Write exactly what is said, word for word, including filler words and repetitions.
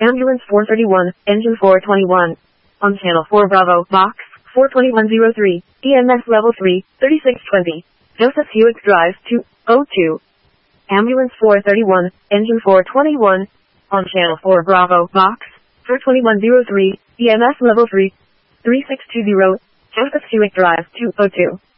Ambulance four thirty-one, engine four twenty-one. On channel four Bravo, box four twenty-one oh three, E M S level three, thirty-six twenty. Joseph Hewitt Drive two oh two. Ambulance four thirty-one, engine four twenty-one. On channel four Bravo, box four twenty-one oh three, E M S level three, three six two zero. Joseph Hewitt Drive two oh two.